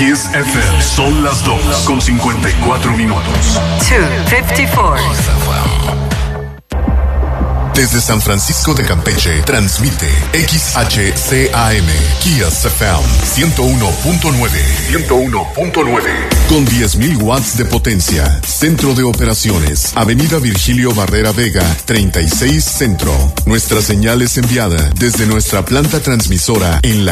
Kiss FM. Son las 2:54. 2:54. Desde San Francisco de Campeche, transmite XHCAM, Kiss FM 101.9. Con 10.000 watts de potencia. Centro de operaciones. Avenida Virgilio Barrera Vega, 36 Centro. Nuestra señal es enviada desde nuestra planta transmisora en la